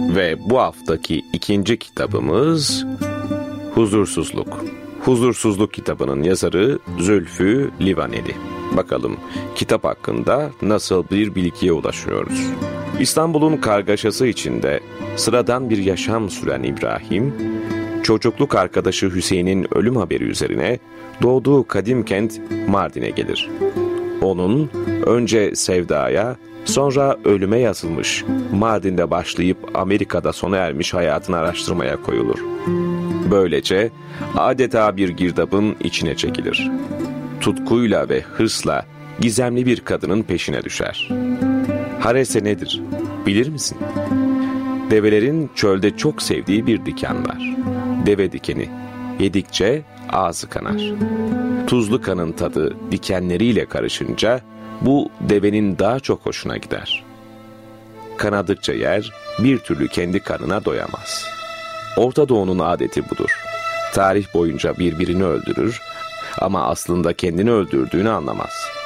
Ve bu haftaki ikinci kitabımız Huzursuzluk. Huzursuzluk kitabının yazarı Zülfü Livaneli. Bakalım kitap hakkında nasıl bir bilgiye ulaşıyoruz? İstanbul'un kargaşası içinde sıradan bir yaşam süren İbrahim, çocukluk arkadaşı Hüseyin'in ölüm haberi üzerine doğduğu kadim kent Mardin'e gelir. Onun önce sevdaya, sonra ölüme yazılmış, Mardin'de başlayıp Amerika'da sona ermiş hayatını araştırmaya koyulur. Böylece adeta bir girdabın içine çekilir. Tutkuyla ve hırsla gizemli bir kadının peşine düşer. Harese nedir, bilir misin? Develerin çölde çok sevdiği bir diken var. Deve dikeni, yedikçe ağzı kanar. Tuzlu kanın tadı dikenleriyle karışınca bu devenin daha çok hoşuna gider. Kanadıkça yer, bir türlü kendi kanına doyamaz. Orta Doğu'nun adeti budur. Tarih boyunca birbirini öldürür ama aslında kendini öldürdüğünü anlamaz.